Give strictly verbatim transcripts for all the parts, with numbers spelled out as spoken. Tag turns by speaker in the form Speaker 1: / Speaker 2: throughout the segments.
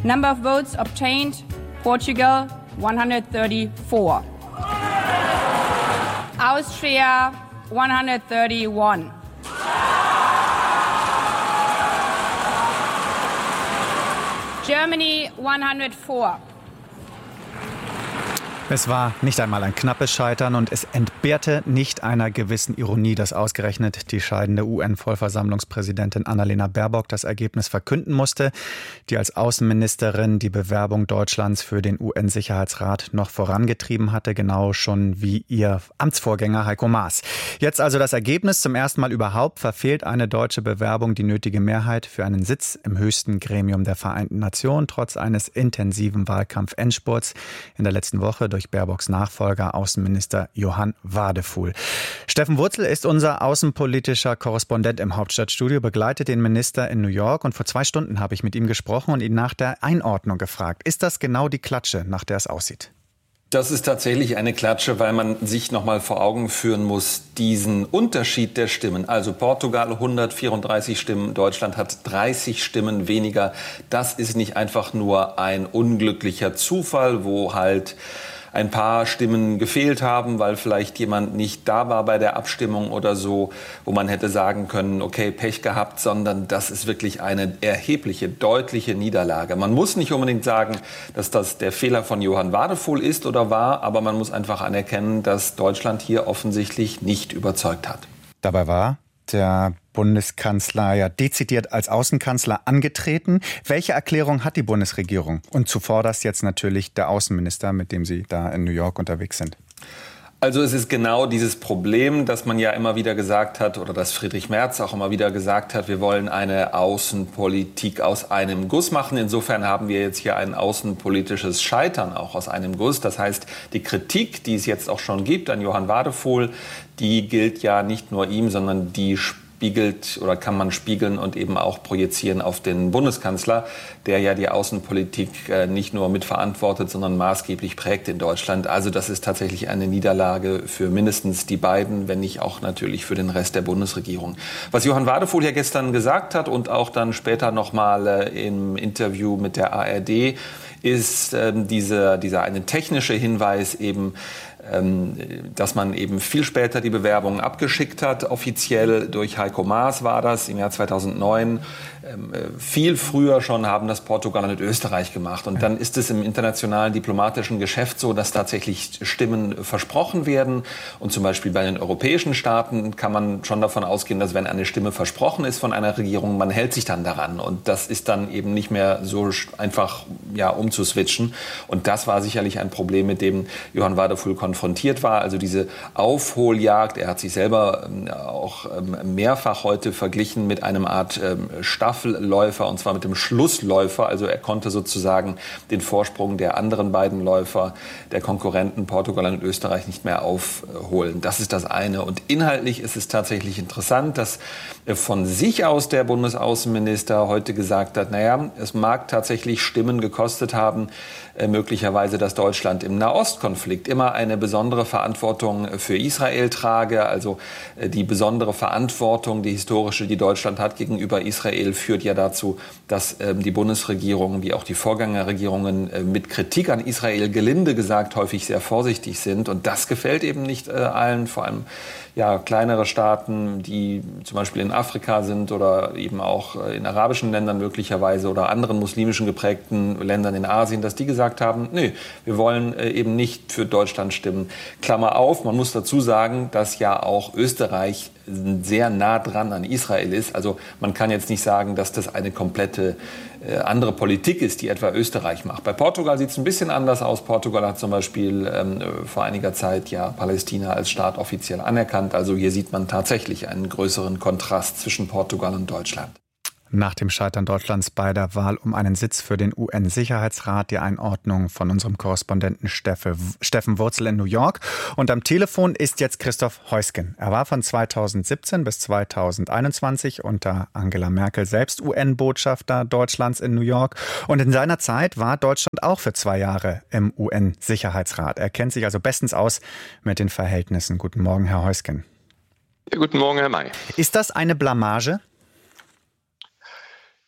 Speaker 1: Number of votes obtained, Portugal, one hundred thirty-four. Austria, one hundred thirty-one. Germany, one hundred four.
Speaker 2: Es war nicht einmal ein knappes Scheitern und es entbehrte nicht einer gewissen Ironie, dass ausgerechnet die scheidende U N-Vollversammlungspräsidentin Annalena Baerbock das Ergebnis verkünden musste, die als Außenministerin die Bewerbung Deutschlands für den U N-Sicherheitsrat noch vorangetrieben hatte, genau schon wie ihr Amtsvorgänger Heiko Maas. Jetzt also das Ergebnis: Zum ersten Mal überhaupt verfehlt eine deutsche Bewerbung die nötige Mehrheit für einen Sitz im höchsten Gremium der Vereinten Nationen, trotz eines intensiven Wahlkampf-Endspurts in der letzten Woche durch Baerbocks Nachfolger, Außenminister Johann Wadephul. Steffen Wurzel ist unser außenpolitischer Korrespondent im Hauptstadtstudio, begleitet den Minister in New York. Und vor zwei Stunden habe ich mit ihm gesprochen und ihn nach der Einordnung gefragt. Ist das genau die Klatsche, nach der es aussieht?
Speaker 3: Das ist tatsächlich eine Klatsche, weil man sich noch mal vor Augen führen muss, diesen Unterschied der Stimmen. Also Portugal hundertvierunddreißig Stimmen, Deutschland hat dreißig Stimmen weniger. Das ist nicht einfach nur ein unglücklicher Zufall, wo halt ein paar Stimmen gefehlt haben, weil vielleicht jemand nicht da war bei der Abstimmung oder so, wo man hätte sagen können, okay, Pech gehabt, sondern das ist wirklich eine erhebliche, deutliche Niederlage. Man muss nicht unbedingt sagen, dass das der Fehler von Johann Wadephul ist oder war, aber man muss einfach anerkennen, dass Deutschland hier offensichtlich nicht überzeugt hat.
Speaker 2: Dabei war der Bundeskanzler ja dezidiert als Außenkanzler angetreten. Welche Erklärung hat die Bundesregierung? Und zuvorderst jetzt natürlich der Außenminister, mit dem Sie da in New York unterwegs sind.
Speaker 3: Also es ist genau dieses Problem, dass man ja immer wieder gesagt hat, oder dass Friedrich Merz auch immer wieder gesagt hat, wir wollen eine Außenpolitik aus einem Guss machen. Insofern haben wir jetzt hier ein außenpolitisches Scheitern auch aus einem Guss. Das heißt, die Kritik, die es jetzt auch schon gibt an Johann Wadephul, die gilt ja nicht nur ihm, sondern die spiegelt oder kann man spiegeln und eben auch projizieren auf den Bundeskanzler, der ja die Außenpolitik nicht nur mitverantwortet, sondern maßgeblich prägt in Deutschland. Also das ist tatsächlich eine Niederlage für mindestens die beiden, wenn nicht auch natürlich für den Rest der Bundesregierung. Was Johann Wadephul ja gestern gesagt hat und auch dann später nochmal im Interview mit der A R D, ist äh, diese, dieser eine technische Hinweis eben, ähm, dass man eben viel später die Bewerbung abgeschickt hat. Offiziell durch Heiko Maas war das im Jahr zweitausendneun. Ähm, viel früher schon haben das Portugal und Österreich gemacht. Und dann ist es im internationalen diplomatischen Geschäft so, dass tatsächlich Stimmen versprochen werden. Und zum Beispiel bei den europäischen Staaten kann man schon davon ausgehen, dass wenn eine Stimme versprochen ist von einer Regierung, man hält sich dann daran. Und das ist dann eben nicht mehr so einfach ja, umzuswitchen. Und das war sicherlich ein Problem, mit dem Johann Wadephul konfrontiert war. Also diese Aufholjagd, er hat sich selber auch mehrfach heute verglichen mit einem Art Staffelläufer, und zwar mit dem Schlussläufer. Also er konnte sozusagen den Vorsprung der anderen beiden Läufer, der Konkurrenten Portugal und Österreich, nicht mehr aufholen. Das ist das eine. Und inhaltlich ist es tatsächlich interessant, dass von sich aus der Bundesaußenminister heute gesagt hat, naja, es mag tatsächlich Stimmen gekostet haben, äh, möglicherweise, dass Deutschland im Nahostkonflikt immer eine besondere Verantwortung für Israel trage. Also äh, die besondere Verantwortung, die historische, die Deutschland hat gegenüber Israel, führt ja dazu, dass äh, die Bundesregierung wie auch die Vorgängerregierungen äh, mit Kritik an Israel, gelinde gesagt, häufig sehr vorsichtig sind. Und das gefällt eben nicht äh, allen, vor allem ja, kleinere Staaten, die zum Beispiel in Afrika sind oder eben auch in arabischen Ländern möglicherweise oder anderen muslimischen geprägten Ländern in Asien, dass die gesagt haben, nee, wir wollen eben nicht für Deutschland stimmen. Klammer auf, man muss dazu sagen, dass ja auch Österreich sehr nah dran an Israel ist. Also man kann jetzt nicht sagen, dass das eine komplette äh, andere Politik ist, die etwa Österreich macht. Bei Portugal sieht es ein bisschen anders aus. Portugal hat zum Beispiel ähm, vor einiger Zeit ja Palästina als Staat offiziell anerkannt. Also hier sieht man tatsächlich einen größeren Kontrast zwischen Portugal und Deutschland.
Speaker 2: Nach dem Scheitern Deutschlands bei der Wahl um einen Sitz für den U N-Sicherheitsrat die Einordnung von unserem Korrespondenten Steffe, Steffen Wurzel in New York. Und am Telefon ist jetzt Christoph Heusgen. Er war von zweitausendsiebzehn bis zweitausendeinundzwanzig unter Angela Merkel selbst U N-Botschafter Deutschlands in New York. Und in seiner Zeit war Deutschland auch für zwei Jahre im U N-Sicherheitsrat. Er kennt sich also bestens aus mit den Verhältnissen. Guten Morgen, Herr Heusgen.
Speaker 4: Ja, guten Morgen, Herr May.
Speaker 2: Ist das eine Blamage?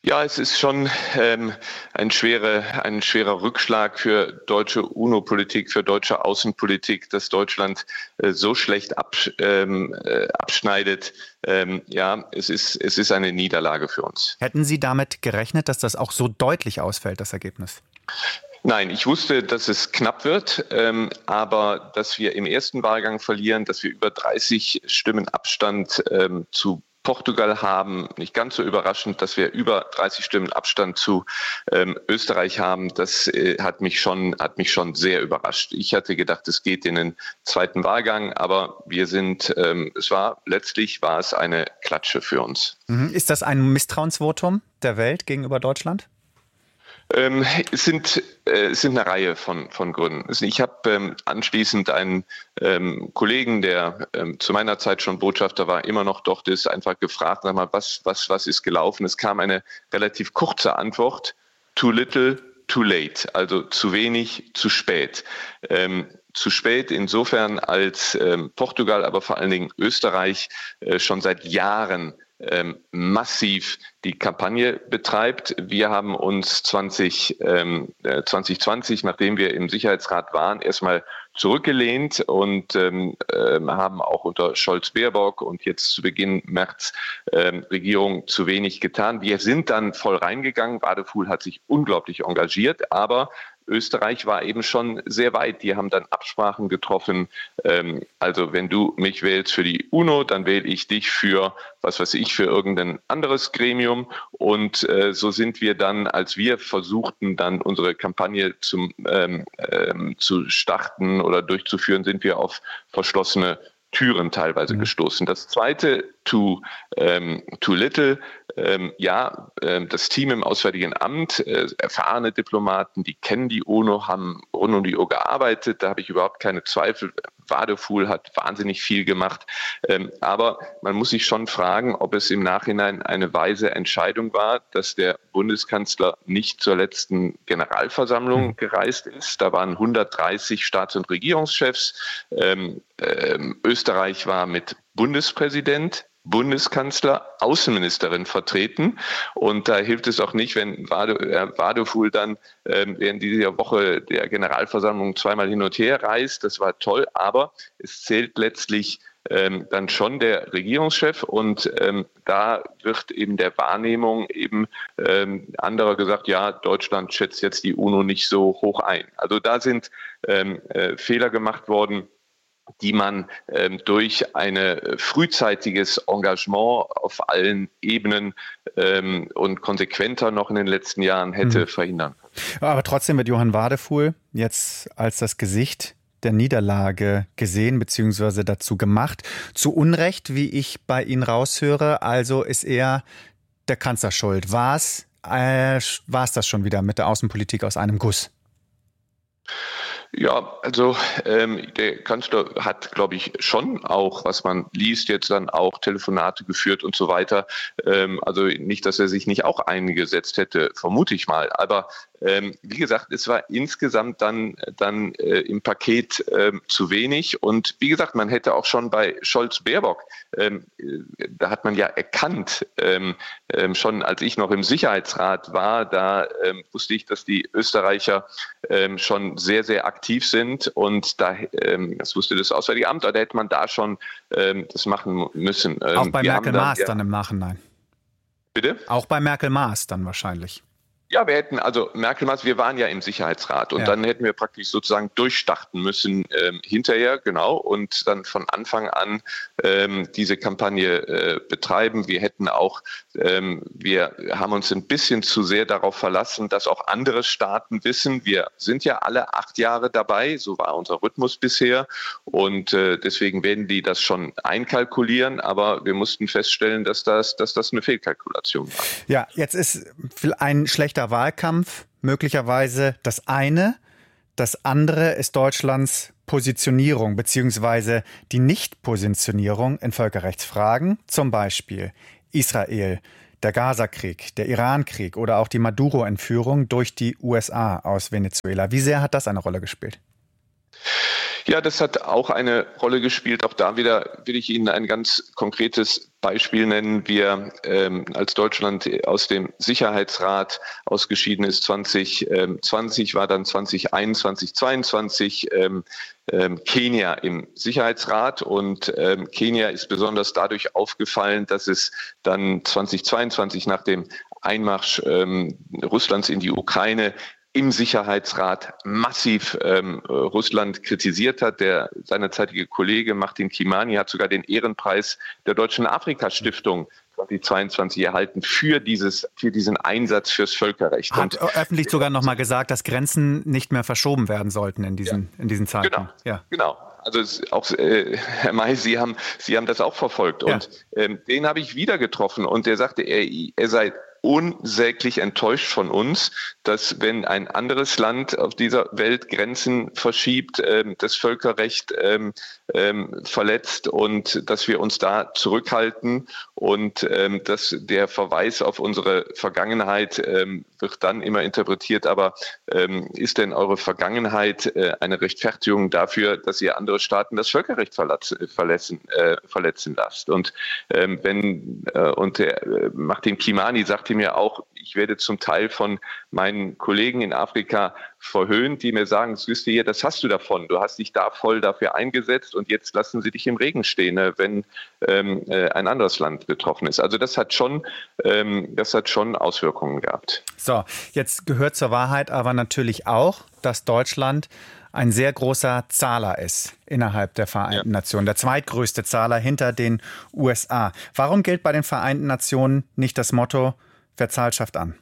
Speaker 4: Ja, es ist schon ähm, ein, schwere, ein schwerer Rückschlag für deutsche UNO-Politik, für deutsche Außenpolitik, dass Deutschland äh, so schlecht absch ähm, äh, abschneidet. Ähm, ja, es ist, es ist eine Niederlage für uns.
Speaker 2: Hätten Sie damit gerechnet, dass das auch so deutlich ausfällt, das Ergebnis?
Speaker 4: Nein, ich wusste, dass es knapp wird, ähm, aber dass wir im ersten Wahlgang verlieren, dass wir über dreißig Stimmen Abstand ähm, zu Portugal haben, nicht ganz so überraschend, dass wir über dreißig Stimmen Abstand zu ähm, Österreich haben, das äh, hat mich schon, hat mich schon sehr überrascht. Ich hatte gedacht, es geht in den zweiten Wahlgang, aber wir sind, ähm, es war, letztlich war es eine Klatsche für uns.
Speaker 2: Mhm. Ist das ein Misstrauensvotum der Welt gegenüber Deutschland?
Speaker 4: Ähm, es sind, äh, es sind eine Reihe von, von Gründen. Ich habe ähm, anschließend einen ähm, Kollegen, der ähm, zu meiner Zeit schon Botschafter war, immer noch dort ist, einfach gefragt, sag mal, was, was, was ist gelaufen? Es kam eine relativ kurze Antwort: too little, too late, also zu wenig, zu spät. Ähm, zu spät insofern, als ähm, Portugal, aber vor allen Dingen Österreich äh, schon seit Jahren Ähm, massiv die Kampagne betreibt. Wir haben uns zwanzig, ähm, zwanzig zwanzig, nachdem wir im Sicherheitsrat waren, erstmal zurückgelehnt und ähm, äh, haben auch unter Scholz-Baerbock und jetzt zu Beginn März ähm, Regierung zu wenig getan. Wir sind dann voll reingegangen. Wadephul hat sich unglaublich engagiert, aber Österreich war eben schon sehr weit. Die haben dann Absprachen getroffen. Ähm, also wenn du mich wählst für die UNO, dann wähle ich dich für, was weiß ich, für irgendein anderes Gremium. Und äh, so sind wir dann, als wir versuchten, dann unsere Kampagne zum, ähm, ähm, zu starten oder durchzuführen, sind wir auf verschlossene Türen teilweise mhm. gestoßen. Das zweite, too, ähm, too little, ähm, ja, äh, das Team im Auswärtigen Amt, äh, erfahrene Diplomaten, die kennen die UNO, haben rund um die Uhr gearbeitet, da habe ich überhaupt keine Zweifel. Wadephul hat wahnsinnig viel gemacht, ähm, aber man muss sich schon fragen, ob es im Nachhinein eine weise Entscheidung war, dass der Bundeskanzler nicht zur letzten Generalversammlung mhm. gereist ist. Da waren hundertdreißig Staats- und Regierungschefs. Ähm, ähm, Österreich war mit Bundespräsident, Bundeskanzler, Außenministerin vertreten. Und da hilft es auch nicht, wenn Wadephul dann ähm, während dieser Woche der Generalversammlung zweimal hin und her reist. Das war toll, aber es zählt letztlich ähm, dann schon der Regierungschef. Und ähm, da wird eben der Wahrnehmung eben ähm, anderer gesagt, ja, Deutschland schätzt jetzt die UNO nicht so hoch ein. Also da sind ähm, äh, Fehler gemacht worden, die man ähm, durch ein frühzeitiges Engagement auf allen Ebenen ähm, und konsequenter noch in den letzten Jahren hätte mhm. verhindern können.
Speaker 2: Aber trotzdem wird Johann Wadephul jetzt als das Gesicht der Niederlage gesehen bzw. dazu gemacht. Zu Unrecht, wie ich bei Ihnen raushöre, also ist er der Kanzler schuld. War es äh, war es das schon wieder mit der Außenpolitik aus einem Guss?
Speaker 4: Ja, also ähm, der Kanzler hat, glaube ich, schon auch, was man liest, jetzt dann auch Telefonate geführt und so weiter. Ähm, also nicht, dass er sich nicht auch eingesetzt hätte, vermute ich mal. Aber ähm, wie gesagt, es war insgesamt dann, dann äh, im Paket ähm, zu wenig. Und wie gesagt, man hätte auch schon bei Scholz-Baerbock, ähm, da hat man ja erkannt, ähm, ähm, schon als ich noch im Sicherheitsrat war, da ähm, wusste ich, dass die Österreicher ähm, schon sehr, sehr aktiv sind. Und da, ähm, das wusste das Auswärtige Amt, da hätte man da schon ähm, das machen müssen. Ähm,
Speaker 2: auch bei Merkel-Maas
Speaker 4: dann,
Speaker 2: dann
Speaker 4: ja,
Speaker 2: im Nachhinein.
Speaker 4: Bitte?
Speaker 2: Auch bei Merkel-Maas dann wahrscheinlich.
Speaker 4: Ja, wir hätten, also Merkel-Maas, wir waren ja im Sicherheitsrat und ja. dann hätten wir praktisch sozusagen durchstarten müssen ähm, hinterher, genau, und dann von Anfang an ähm, diese Kampagne äh, betreiben. Wir hätten auch, ähm, wir haben uns ein bisschen zu sehr darauf verlassen, dass auch andere Staaten wissen, wir sind ja alle acht Jahre dabei, so war unser Rhythmus bisher und äh, deswegen werden die das schon einkalkulieren, aber wir mussten feststellen, dass das, dass das eine Fehlkalkulation war.
Speaker 2: Ja, jetzt ist ein schlechter Wahlkampf möglicherweise das eine. Das andere ist Deutschlands Positionierung bzw. die Nichtpositionierung in Völkerrechtsfragen, zum Beispiel Israel, der Gaza-Krieg, der Iran-Krieg oder auch die Maduro-Entführung durch die U S A aus Venezuela. Wie sehr hat das eine Rolle gespielt?
Speaker 4: Ja, das hat auch eine Rolle gespielt. Auch da wieder will ich Ihnen ein ganz konkretes Beispiel nennen. Wir ähm, als Deutschland aus dem Sicherheitsrat ausgeschieden ist zwanzig zwanzig, war dann zwanzig einundzwanzig, zweiundzwanzig ähm, ähm, Kenia im Sicherheitsrat. Und ähm, Kenia ist besonders dadurch aufgefallen, dass es dann zwanzig zweiundzwanzig nach dem Einmarsch ähm, Russlands in die Ukraine im Sicherheitsrat massiv ähm, Russland kritisiert hat. Der seinerzeitige Kollege Martin Kimani hat sogar den Ehrenpreis der Deutschen Afrika-Stiftung zwanzig zweiundzwanzig erhalten für dieses, für diesen Einsatz fürs Völkerrecht.
Speaker 2: Hat und öffentlich sogar noch mal gesagt, dass Grenzen nicht mehr verschoben werden sollten in diesen, ja. in diesen Zeiten.
Speaker 4: Genau,
Speaker 2: ja.
Speaker 4: genau. Also auch äh, Herr May, Sie haben, Sie haben das auch verfolgt. Ja. Und ähm, den habe ich wieder getroffen und der sagte, er, er sei unsäglich enttäuscht von uns, dass wenn ein anderes Land auf dieser Welt Grenzen verschiebt, ähm, das Völkerrecht ähm, ähm, verletzt und dass wir uns da zurückhalten und ähm, dass der Verweis auf unsere Vergangenheit ähm, wird dann immer interpretiert, aber ähm, ist denn eure Vergangenheit äh, eine Rechtfertigung dafür, dass ihr andere Staaten das Völkerrecht verletzen, äh, verletzen lasst? Und ähm, wenn äh, und der äh, Martin Kimani sagte mir auch, ich werde zum Teil von meinen Kollegen in Afrika verhöhnt, die mir sagen, das wisst ihr, das hast du davon, du hast dich da voll dafür eingesetzt und jetzt lassen sie dich im Regen stehen, wenn ähm, ein anderes Land betroffen ist. Also das hat schon, ähm, das hat schon Auswirkungen gehabt.
Speaker 2: So, jetzt gehört zur Wahrheit aber natürlich auch, dass Deutschland ein sehr großer Zahler ist innerhalb der Vereinten ja. Nationen, der zweitgrößte Zahler hinter den U S A. Warum gilt bei den Vereinten Nationen nicht das Motto, wer zahlt, schafft an?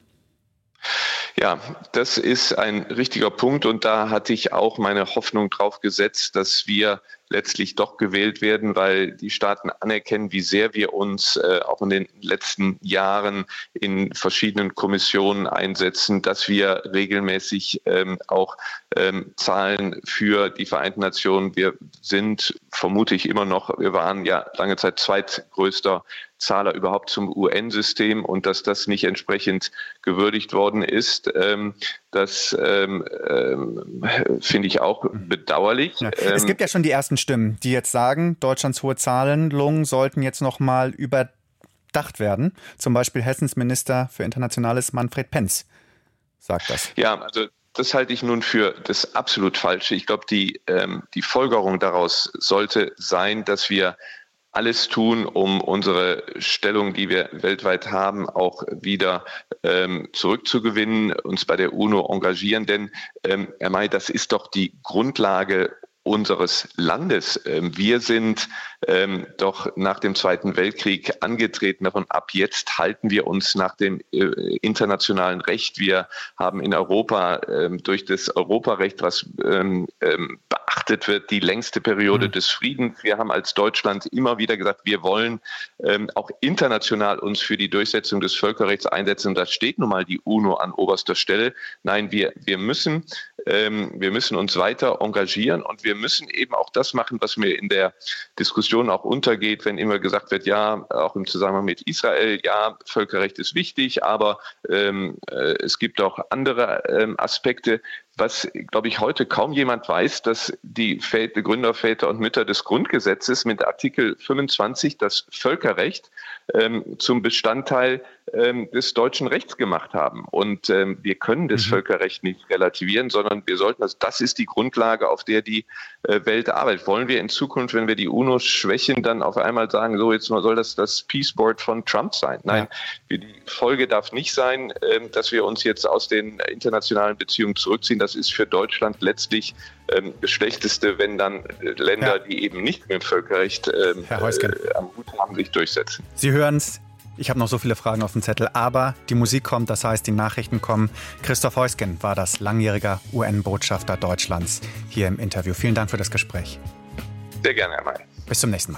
Speaker 4: Ja, das ist ein richtiger Punkt und da hatte ich auch meine Hoffnung drauf gesetzt, dass wir letztlich doch gewählt werden, weil die Staaten anerkennen, wie sehr wir uns äh, auch in den letzten Jahren in verschiedenen Kommissionen einsetzen, dass wir regelmäßig ähm, auch ähm, zahlen für die Vereinten Nationen. Wir sind, vermute ich immer noch, wir waren ja lange Zeit zweitgrößter Zahler überhaupt zum U N-System und dass das nicht entsprechend gewürdigt worden ist, ähm, das ähm, ähm, finde ich auch bedauerlich.
Speaker 2: Ja. Es gibt ja schon die ersten Stimmen, die jetzt sagen, Deutschlands hohe Zahlungen sollten jetzt noch mal überdacht werden. Zum Beispiel Hessens Minister für Internationales Manfred Penz sagt das.
Speaker 4: Ja, also das halte ich nun für das absolut Falsche. Ich glaube, die, ähm, die Folgerung daraus sollte sein, dass wir alles tun, um unsere Stellung, die wir weltweit haben, auch wieder ähm, zurückzugewinnen, uns bei der UNO engagieren. Denn, ähm, Herr May, das ist doch die Grundlage unseres Landes. Wir sind ähm, doch nach dem Zweiten Weltkrieg angetreten davon, ab jetzt halten wir uns nach dem äh, internationalen Recht. Wir haben in Europa ähm, durch das Europarecht, was ähm, ähm, beachtet wird, die längste Periode mhm. des Friedens. Wir haben als Deutschland immer wieder gesagt, wir wollen ähm, auch international uns für die Durchsetzung des Völkerrechts einsetzen. Und da steht nun mal die UNO an oberster Stelle. Nein, wir, wir müssen, ähm, wir müssen uns weiter engagieren und wir Wir müssen eben auch das machen, was mir in der Diskussion auch untergeht, wenn immer gesagt wird, ja, auch im Zusammenhang mit Israel, ja, Völkerrecht ist wichtig, aber ähm, äh, es gibt auch andere ähm, Aspekte. Was, glaube ich, heute kaum jemand weiß, dass die Väter, Gründerväter und Mütter des Grundgesetzes mit Artikel fünfundzwanzig das Völkerrecht ähm, zum Bestandteil ähm, des deutschen Rechts gemacht haben. Und ähm, wir können das mhm. Völkerrecht nicht relativieren, sondern wir sollten, also das ist die Grundlage, auf der die äh, Welt arbeitet. Wollen wir in Zukunft, wenn wir die UNO schwächen, dann auf einmal sagen, so jetzt mal soll das das Peace Board von Trump sein? Nein, ja. die Folge darf nicht sein, äh, dass wir uns jetzt aus den internationalen Beziehungen zurückziehen. Das ist für Deutschland letztlich ähm, das Schlechteste, wenn dann äh, Länder, ja. die eben nicht mit dem Völkerrecht ähm, äh, am Hut haben, sich durchsetzen.
Speaker 2: Sie hören es. Ich habe noch so viele Fragen auf dem Zettel, aber die Musik kommt, das heißt, die Nachrichten kommen. Christoph Heusgen war das langjähriger U N-Botschafter Deutschlands hier im Interview. Vielen Dank für das Gespräch.
Speaker 4: Sehr gerne, Herr May.
Speaker 2: Bis zum nächsten Mal.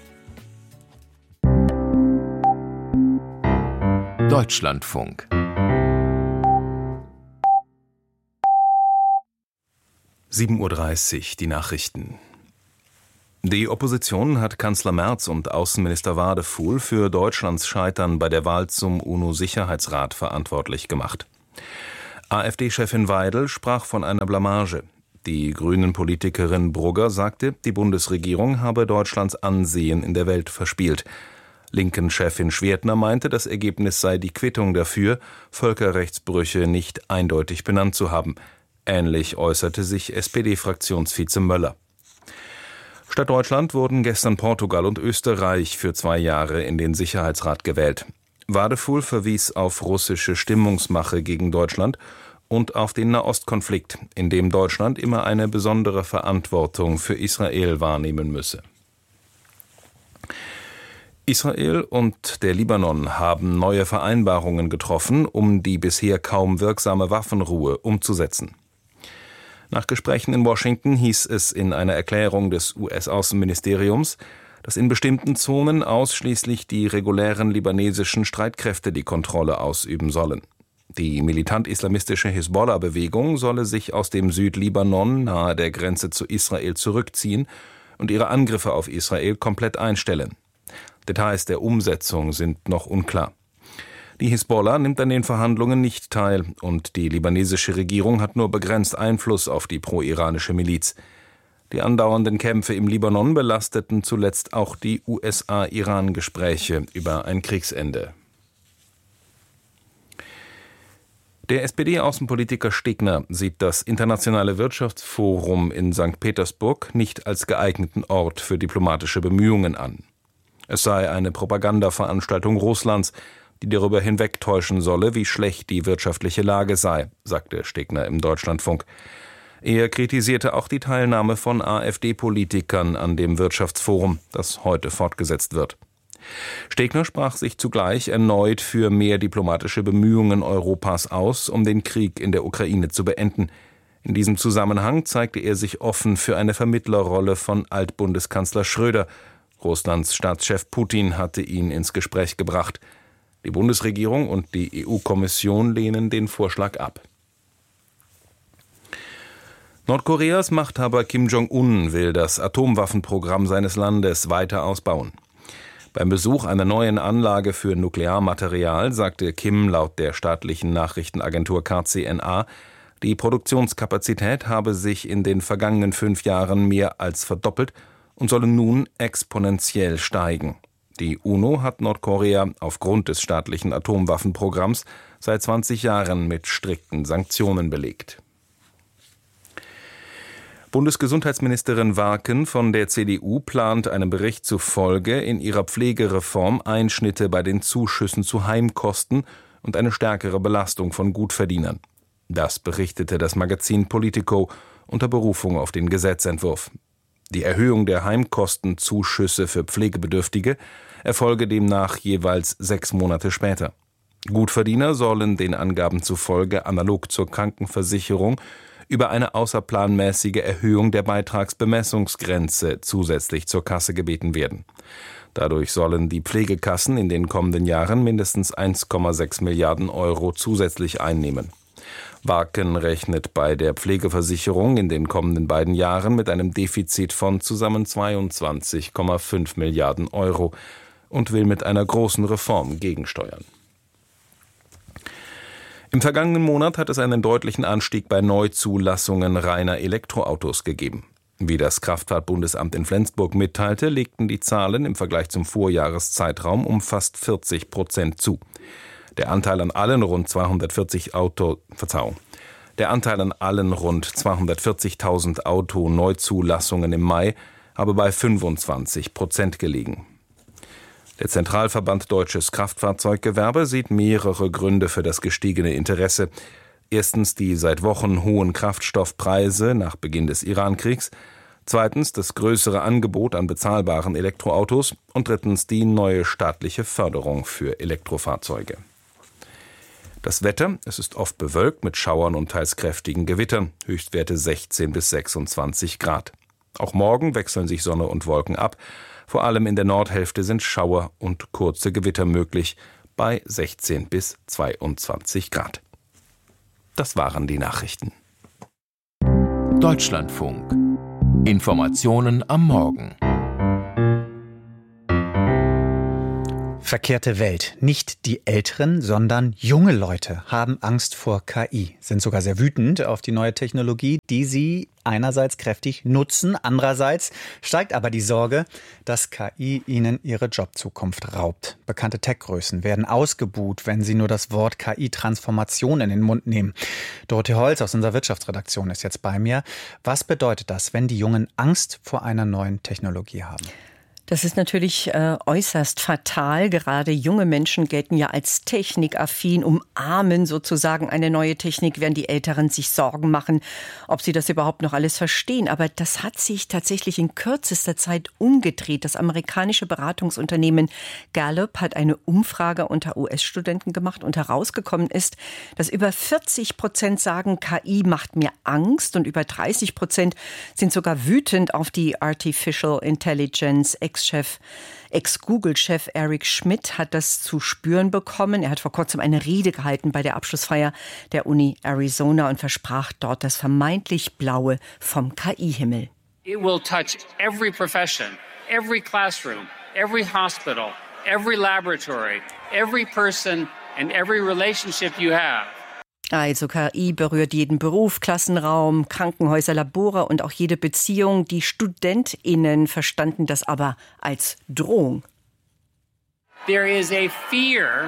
Speaker 5: Deutschlandfunk. sieben Uhr dreißig, die Nachrichten. Die Opposition hat Kanzler Merz und Außenminister Wadefuhl für Deutschlands Scheitern bei der Wahl zum UNO-Sicherheitsrat verantwortlich gemacht. AfD-Chefin Weidel sprach von einer Blamage. Die Grünen-Politikerin Brugger sagte, die Bundesregierung habe Deutschlands Ansehen in der Welt verspielt. Linken-Chefin Schwertner meinte, das Ergebnis sei die Quittung dafür, Völkerrechtsbrüche nicht eindeutig benannt zu haben. Ähnlich äußerte sich S P D-Fraktionsvize Möller. Statt Deutschland wurden gestern Portugal und Österreich für zwei Jahre in den Sicherheitsrat gewählt. Wadefuhl verwies auf russische Stimmungsmache gegen Deutschland und auf den Nahostkonflikt, in dem Deutschland immer eine besondere Verantwortung für Israel wahrnehmen müsse. Israel und der Libanon haben neue Vereinbarungen getroffen, um die bisher kaum wirksame Waffenruhe umzusetzen. Nach Gesprächen in Washington hieß es in einer Erklärung des U S-Außenministeriums, dass in bestimmten Zonen ausschließlich die regulären libanesischen Streitkräfte die Kontrolle ausüben sollen. Die militant-islamistische Hisbollah-Bewegung solle sich aus dem Südlibanon nahe der Grenze zu Israel zurückziehen und ihre Angriffe auf Israel komplett einstellen. Details der Umsetzung sind noch unklar. Die Hisbollah nimmt an den Verhandlungen nicht teil und die libanesische Regierung hat nur begrenzt Einfluss auf die pro-iranische Miliz. Die andauernden Kämpfe im Libanon belasteten zuletzt auch die U S A-Iran Gespräche über ein Kriegsende. Der S P D-Außenpolitiker Stegner sieht das Internationale Wirtschaftsforum in Sankt Petersburg nicht als geeigneten Ort für diplomatische Bemühungen an. Es sei eine Propagandaveranstaltung Russlands, die darüber hinwegtäuschen solle, wie schlecht die wirtschaftliche Lage sei, sagte Stegner im Deutschlandfunk. Er kritisierte auch die Teilnahme von AfD-Politikern an dem Wirtschaftsforum, das heute fortgesetzt wird. Stegner sprach sich zugleich erneut für mehr diplomatische Bemühungen Europas aus, um den Krieg in der Ukraine zu beenden. In diesem Zusammenhang zeigte er sich offen für eine Vermittlerrolle von Altbundeskanzler Schröder. Russlands Staatschef Putin hatte ihn ins Gespräch gebracht. Die Bundesregierung und die E U-Kommission lehnen den Vorschlag ab. Nordkoreas Machthaber Kim Jong-un will das Atomwaffenprogramm seines Landes weiter ausbauen. Beim Besuch einer neuen Anlage für Nuklearmaterial sagte Kim laut der staatlichen Nachrichtenagentur K C N A, die Produktionskapazität habe sich in den vergangenen fünf Jahren mehr als verdoppelt und solle nun exponentiell steigen. Die UNO hat Nordkorea aufgrund des staatlichen Atomwaffenprogramms seit zwanzig Jahren mit strikten Sanktionen belegt. Bundesgesundheitsministerin Warken von der C D U plant einem Bericht zufolge in ihrer Pflegereform Einschnitte bei den Zuschüssen zu Heimkosten und eine stärkere Belastung von Gutverdienern. Das berichtete das Magazin Politico unter Berufung auf den Gesetzentwurf. Die Erhöhung der Heimkostenzuschüsse für Pflegebedürftige erfolge demnach jeweils sechs Monate später. Gutverdiener sollen den Angaben zufolge analog zur Krankenversicherung über eine außerplanmäßige Erhöhung der Beitragsbemessungsgrenze zusätzlich zur Kasse gebeten werden. Dadurch sollen die Pflegekassen in den kommenden Jahren mindestens eins Komma sechs Milliarden Euro zusätzlich einnehmen. Warken rechnet bei der Pflegeversicherung in den kommenden beiden Jahren mit einem Defizit von zusammen zweiundzwanzig Komma fünf Milliarden Euro und will mit einer großen Reform gegensteuern. Im vergangenen Monat hat es einen deutlichen Anstieg bei Neuzulassungen reiner Elektroautos gegeben. Wie das Kraftfahrtbundesamt in Flensburg mitteilte, legten die Zahlen im Vergleich zum Vorjahreszeitraum um fast vierzig Prozent zu. Der Anteil an allen rund zweihundertvierzig Auto, Verzeihung, der Anteil an allen rund zweihundertvierzigtausend Auto-Neuzulassungen im Mai habe bei fünfundzwanzig Prozent gelegen. Der Zentralverband Deutsches Kraftfahrzeuggewerbe sieht mehrere Gründe für das gestiegene Interesse. Erstens die seit Wochen hohen Kraftstoffpreise nach Beginn des Irankriegs, zweitens das größere Angebot an bezahlbaren Elektroautos und drittens die neue staatliche Förderung für Elektrofahrzeuge. Das Wetter, es ist oft bewölkt mit Schauern und teils kräftigen Gewittern, Höchstwerte sechzehn bis sechsundzwanzig Grad. Auch morgen wechseln sich Sonne und Wolken ab. Vor allem in der Nordhälfte sind Schauer und kurze Gewitter möglich bei sechzehn bis zweiundzwanzig Grad. Das waren die Nachrichten.
Speaker 6: Deutschlandfunk. Informationen am Morgen.
Speaker 2: verkehrte Welt. Nicht die Älteren, sondern junge Leute haben Angst vor K I, sind sogar sehr wütend auf die neue Technologie, die sie einerseits kräftig nutzen, andererseits steigt aber die Sorge, dass K I ihnen ihre Jobzukunft raubt. Bekannte Tech-Größen werden ausgebuht, wenn sie nur das Wort K I-Transformation in den Mund nehmen. Dorothee Holz aus unserer Wirtschaftsredaktion ist jetzt bei mir. Was bedeutet das, wenn die Jungen Angst vor einer neuen Technologie haben?
Speaker 6: Das ist natürlich äh, äußerst fatal. Gerade junge Menschen gelten ja als technikaffin, umarmen sozusagen eine neue Technik, während die Älteren sich Sorgen machen, ob sie das überhaupt noch alles verstehen. Aber das hat sich tatsächlich in kürzester Zeit umgedreht. Das amerikanische Beratungsunternehmen Gallup hat eine Umfrage unter U S-Studenten gemacht und herausgekommen ist, dass über vierzig Prozent sagen, K I macht mir Angst und über dreißig Prozent sind sogar wütend auf die Artificial Intelligence. Ex-Chef, Ex-Google-Chef Eric Schmidt hat das zu spüren bekommen. Er hat vor kurzem eine Rede gehalten bei der Abschlussfeier der Uni Arizona und versprach dort das vermeintlich Blaue vom K I-Himmel.
Speaker 7: It will touch every profession, every classroom, every hospital, every laboratory, every person and every relationship you have.
Speaker 6: Also K I berührt jeden Beruf, Klassenraum, Krankenhäuser, Labore und auch jede Beziehung. Die StudentInnen verstanden das aber als Drohung.
Speaker 7: There is a fear.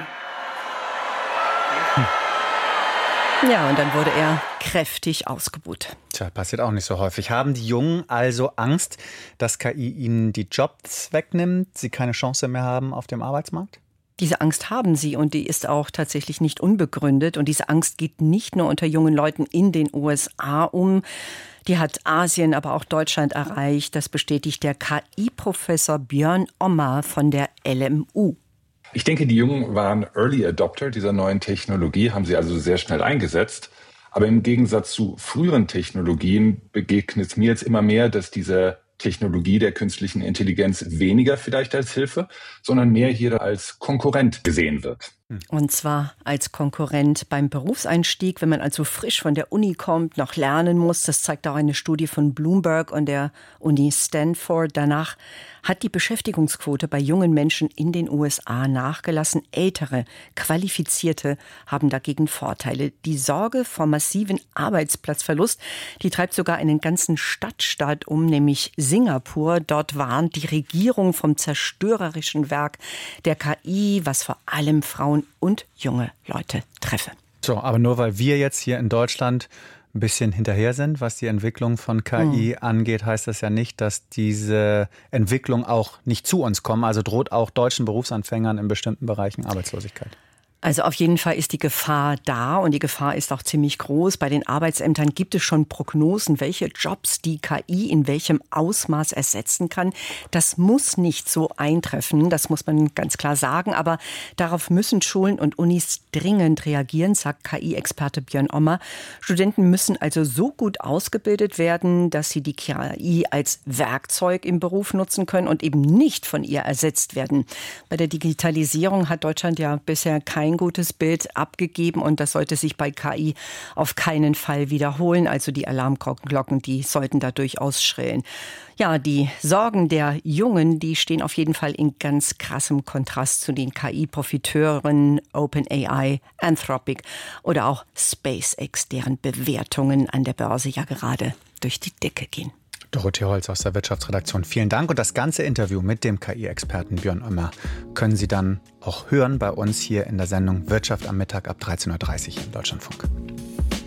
Speaker 6: Ja, und dann wurde er kräftig ausgebuht.
Speaker 2: Tja, passiert auch nicht so häufig. Haben die Jungen also Angst, dass K I ihnen die Jobs wegnimmt, sie keine Chance mehr haben auf dem Arbeitsmarkt?
Speaker 6: Diese Angst haben sie und die ist auch tatsächlich nicht unbegründet. Und diese Angst geht nicht nur unter jungen Leuten in den U S A um. Die hat Asien, aber auch Deutschland erreicht. Das bestätigt der K I-Professor Björn Ommer von der L M U.
Speaker 8: Ich denke, die Jungen waren Early Adopter dieser neuen Technologie, haben sie also sehr schnell eingesetzt. Aber im Gegensatz zu früheren Technologien begegnet mir jetzt immer mehr, dass diese Technologie der künstlichen Intelligenz weniger vielleicht als Hilfe, sondern mehr hier als Konkurrent gesehen wird.
Speaker 6: Und zwar als Konkurrent beim Berufseinstieg, wenn man also frisch von der Uni kommt, noch lernen muss. Das zeigt auch eine Studie von Bloomberg und der Uni Stanford. Danach hat die Beschäftigungsquote bei jungen Menschen in den U S A nachgelassen. Ältere, Qualifizierte haben dagegen Vorteile. Die Sorge vor massiven Arbeitsplatzverlust, die treibt sogar einen ganzen Stadtstaat um, nämlich Singapur. Dort warnt die Regierung vom zerstörerischen Werk der K I, was vor allem Frauen und junge Leute treffe.
Speaker 2: So, aber nur weil wir jetzt hier in Deutschland ein bisschen hinterher sind, was die Entwicklung von K I hm. angeht, heißt das ja nicht, dass diese Entwicklung auch nicht zu uns kommt. Also droht auch deutschen Berufsanfängern in bestimmten Bereichen Arbeitslosigkeit.
Speaker 6: Also auf jeden Fall ist die Gefahr da und die Gefahr ist auch ziemlich groß. Bei den Arbeitsämtern gibt es schon Prognosen, welche Jobs die K I in welchem Ausmaß ersetzen kann. Das muss nicht so eintreffen, das muss man ganz klar sagen. Aber darauf müssen Schulen und Unis dringend reagieren, sagt K I-Experte Björn Ommer. Studenten müssen also so gut ausgebildet werden, dass sie die K I als Werkzeug im Beruf nutzen können und eben nicht von ihr ersetzt werden. Bei der Digitalisierung hat Deutschland ja bisher kein ein gutes Bild abgegeben und das sollte sich bei K I auf keinen Fall wiederholen. Also die Alarmglocken, die sollten da durchaus schrillen. Ja, die Sorgen der Jungen, die stehen auf jeden Fall in ganz krassem Kontrast zu den K I-Profiteuren OpenAI, Anthropic oder auch SpaceX, deren Bewertungen an der Börse ja gerade durch die Decke gehen.
Speaker 2: Dorothee Holz aus der Wirtschaftsredaktion, vielen Dank. Und das ganze Interview mit dem K I-Experten Björn Ommer können Sie dann auch hören bei uns hier in der Sendung Wirtschaft am Mittag ab dreizehn Uhr dreißig im Deutschlandfunk.